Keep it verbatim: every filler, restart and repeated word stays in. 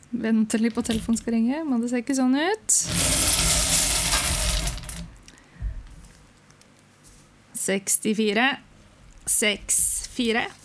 Venter litt på telefonen skal ringe, men det ser ikke sånn ut. sekstifire, seks, fire.